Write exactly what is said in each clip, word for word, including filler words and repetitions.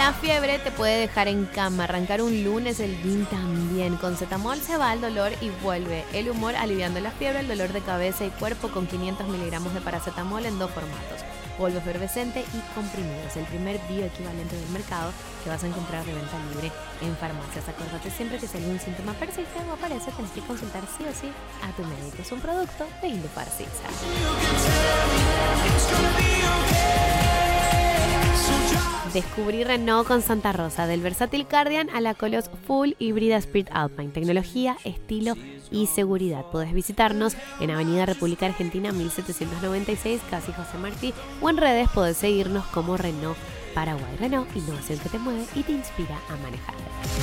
La fiebre te puede dejar en cama, arrancar un lunes el D I N también. Con Cetamol se va el dolor y vuelve el humor, aliviando la fiebre, el dolor de cabeza y cuerpo con quinientos miligramos de paracetamol en dos formatos. Polvo efervescente y comprimidos, el primer bioequivalente del mercado que vas a encontrar de venta libre en farmacias. Acuérdate siempre que si algún síntoma persiste o aparece, tenés que consultar sí o sí a tu médico. Es un producto de Indufar Sisa. Descubrí Renault con Santa Rosa, del versátil Cardian a la Colos Full híbrida Spirit Alpine. Tecnología, estilo y seguridad. Podés visitarnos en Avenida República Argentina mil setecientos noventa y seis, casi José Martí, o en redes podés seguirnos como Renault Paraguay. Renault, innovación que te mueve y te inspira a manejar.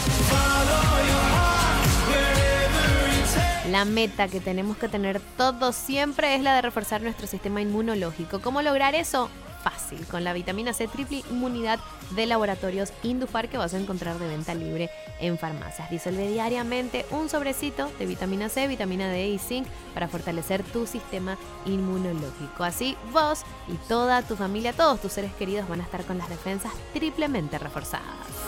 La meta que tenemos que tener todos siempre es la de reforzar nuestro sistema inmunológico. ¿Cómo lograr eso? Fácil, con la vitamina C triple inmunidad de Laboratorios Indufar, que vas a encontrar de venta libre en farmacias. Disuelve diariamente un sobrecito de vitamina C, vitamina D y zinc para fortalecer tu sistema inmunológico. Así vos y toda tu familia, todos tus seres queridos van a estar con las defensas triplemente reforzadas.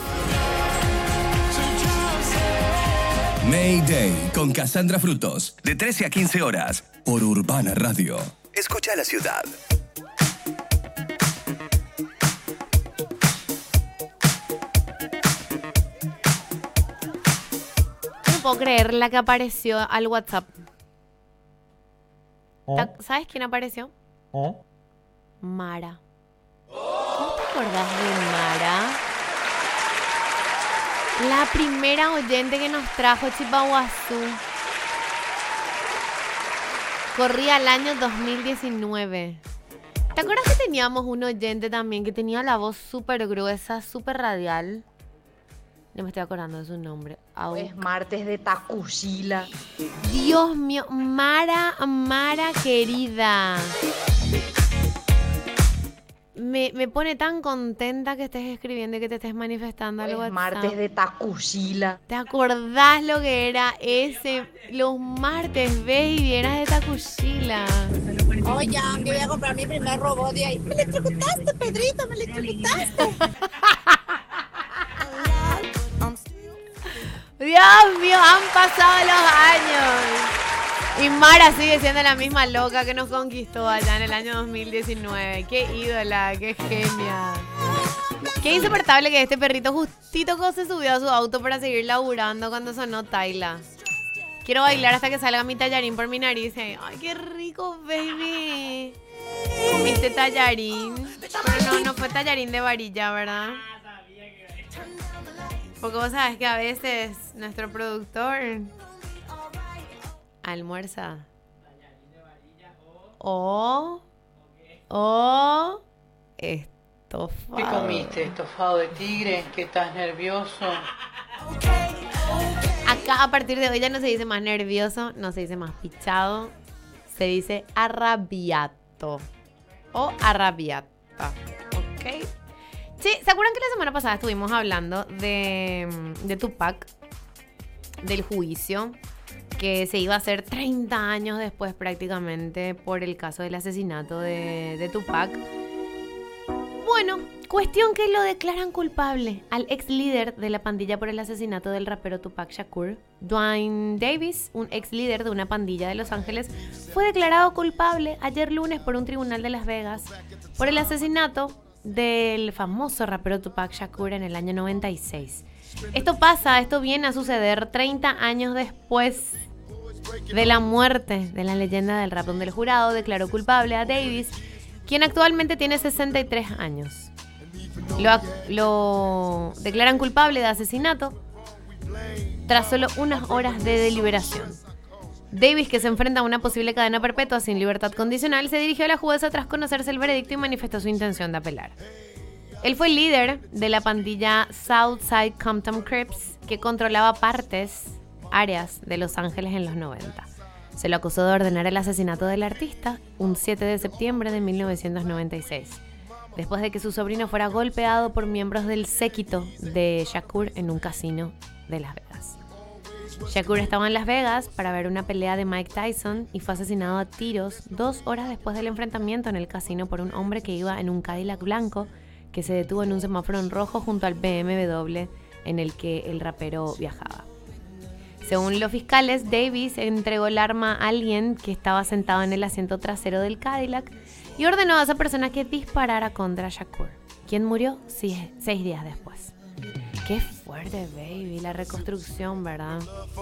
Mayday con Cassandra Frutos, de trece a quince horas, por Urbana Radio. Escucha la ciudad. No puedo creer la que apareció al WhatsApp. ¿Eh? ¿Sabes quién apareció? ¿Eh? Mara. ¿No te acordás de Mara? La primera oyente que nos trajo Chipaguazú. Corría el año dos mil diecinueve. ¿Te acuerdas que teníamos un oyente también que tenía la voz súper gruesa, súper radial? No me estoy acordando de su nombre. Au. Es martes de Tacushila. Dios mío, Mara, Mara querida. Me, me pone tan contenta que estés escribiendo y que te estés manifestando al Es WhatsApp. martes de Tacushila. ¿Te acordás lo que era ese? Los martes, baby, eras de Tacushila. Oye, yo voy a comprar mi primer robot de ahí. Me electrocutaste, Pedrito, me electrocutaste. Dios mío, han pasado los años. Y Mara sigue siendo la misma loca que nos conquistó allá en el año dos mil diecinueve. Qué ídola, qué genia. Qué insoportable que este perrito justito se subió a su auto para seguir laburando cuando sonó Tayla. Quiero bailar hasta que salga mi tallarín por mi nariz. Ay, qué rico, baby. Comiste tallarín. Pero no, no fue tallarín de varilla, ¿verdad? Porque vos sabes que a veces nuestro productor almuerza o o estofado. ¿Qué comiste? ¿Estofado de tigre? ¿Que estás nervioso? Acá a partir de hoy ya no se dice más nervioso, no se dice más pichado, se dice arrabiato o arrabiata. ¿Ok? Sí, ¿se acuerdan que la semana pasada estuvimos hablando de, de Tupac, del juicio que se iba a hacer treinta años después prácticamente por el caso del asesinato de, de Tupac? Bueno, cuestión que lo declaran culpable al ex líder de la pandilla por el asesinato del rapero Tupac Shakur. Dwayne Davis, un ex líder de una pandilla de Los Ángeles, fue declarado culpable ayer lunes por un tribunal de Las Vegas por el asesinato del famoso rapero Tupac Shakur en el año noventa y seis. Esto pasa, esto viene a suceder treinta años después de la muerte de la leyenda del rap, donde el jurado declaró culpable a Davis, quien actualmente tiene sesenta y tres años. Lo, lo declaran culpable de asesinato tras solo unas horas de deliberación. Davis, que se enfrenta a una posible cadena perpetua sin libertad condicional, se dirigió a la jueza tras conocerse el veredicto y manifestó su intención de apelar. Él fue el líder de la pandilla Southside Compton Crips, que controlaba partes, áreas de Los Ángeles en los noventa. Se lo acusó de ordenar el asesinato del artista un siete de septiembre de mil novecientos noventa y seis, después de que su sobrino fuera golpeado por miembros del séquito de Shakur en un casino de Las Vegas. Shakur estaba en Las Vegas para ver una pelea de Mike Tyson y fue asesinado a tiros dos horas después del enfrentamiento en el casino por un hombre que iba en un Cadillac blanco que se detuvo en un semáforo en rojo junto al B M W en el que el rapero viajaba. Según los fiscales, Davis entregó el arma a alguien que estaba sentado en el asiento trasero del Cadillac y ordenó a esa persona que disparara contra Shakur, quien murió seis, seis días después. Qué fuerte, baby, la reconstrucción, ¿verdad?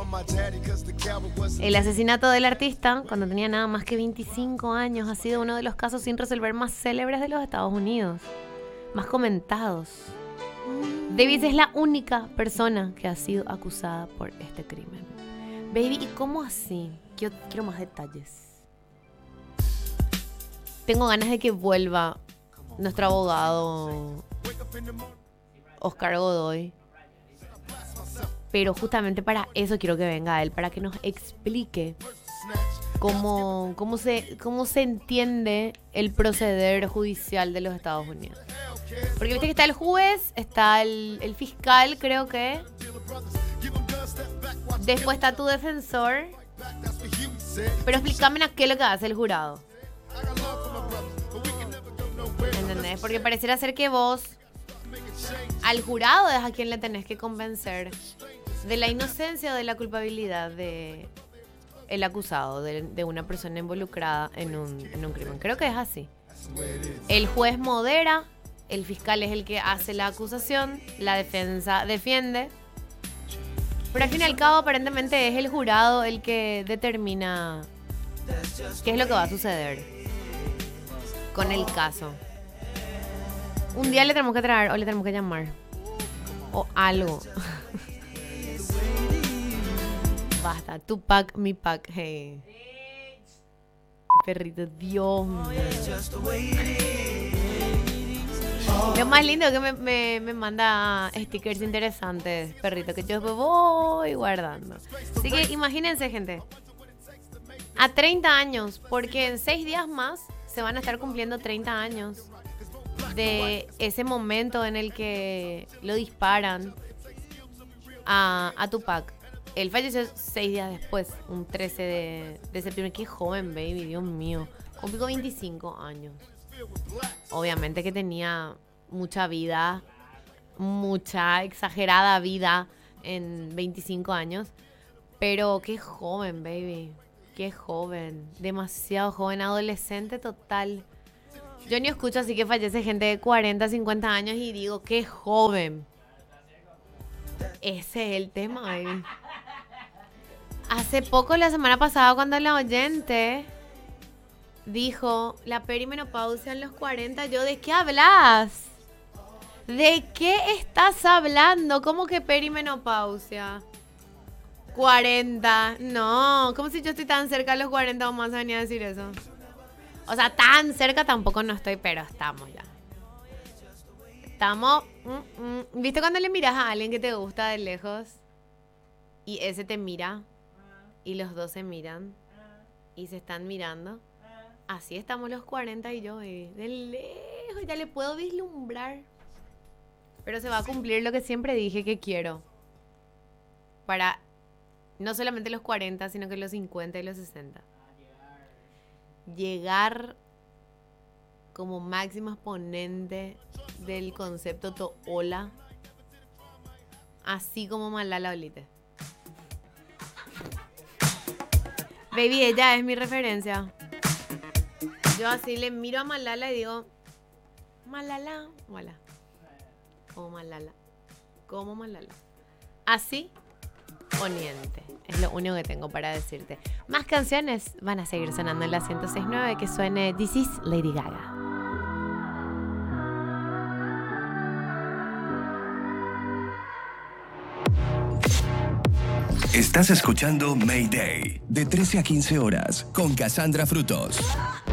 El asesinato del artista, cuando tenía nada más que veinticinco años, ha sido uno de los casos sin resolver más célebres de los Estados Unidos, más comentados. Davis es la única persona que ha sido acusada por este crimen. Baby, ¿y cómo así? Quiero, quiero más detalles. Tengo ganas de que vuelva nuestro abogado Oscar Godoy. Pero justamente para eso quiero que venga él, para que nos explique cómo, cómo, se, cómo se entiende el proceder judicial de los Estados Unidos. Porque viste que está el juez, está el, el fiscal, creo que. Después está tu defensor. Pero explícame a qué es lo que hace el jurado. ¿Entendés? Porque pareciera ser que vos al jurado es a quien le tenés que convencer de la inocencia o de la culpabilidad de el acusado, de, de una persona involucrada en un, en un crimen. Creo que es así. El juez modera, el fiscal es el que hace la acusación, la defensa defiende. Pero al fin y al cabo, aparentemente es el jurado el que determina qué es lo que va a suceder con el caso. Un día le tenemos que traer o le tenemos que llamar. O algo. Basta. Tu pack, mi pack. Hey. Perrito, Dios mío. Lo más lindo es que me, me, me manda stickers interesantes, perrito, que yo después voy guardando. Así que imagínense, gente. A treinta años, porque en seis días más se van a estar cumpliendo treinta años de ese momento en el que lo disparan a, a Tupac. Él falleció seis días después, un trece de, de septiembre. Qué joven, baby, Dios mío. Cumplió veinticinco años. Obviamente que tenía mucha vida, mucha exagerada vida en veinticinco años. Pero qué joven, baby. Qué joven. Demasiado joven, adolescente total. Yo ni escucho así que fallece gente de cuarenta, cincuenta años y digo, qué joven. Ese es el tema, baby. Hace poco, la semana pasada, cuando la oyente dijo la perimenopausia en los cuarenta, yo, ¿de qué hablas? ¿De qué estás hablando? ¿Cómo que perimenopausia? cuarenta. No, como si yo estoy tan cerca de los cuarenta o más venía a decir eso. O sea, tan cerca tampoco no estoy, pero estamos ya. Estamos... Mm, mm. ¿Viste cuando le miras a alguien que te gusta de lejos? Y ese te mira. Y los dos se miran. Y se están mirando. Así estamos los cuarenta y yo, baby. De lejos ya le puedo vislumbrar. Pero se va a cumplir lo que siempre dije que quiero. Para no solamente los cuarenta, sino que los cincuenta y los sesenta. Llegar como máximo exponente del concepto To'ola, así como Malala Olite. Baby, ella es mi referencia. Yo así le miro a Malala y digo, Malala, Malala, como Malala, como Malala. Así poniente. Es lo único que tengo para decirte. Más canciones van a seguir sonando en la ciento seis punto nueve. Que suene This is Lady Gaga. Estás escuchando Mayday, de trece a quince horas, con Cassandra Frutos.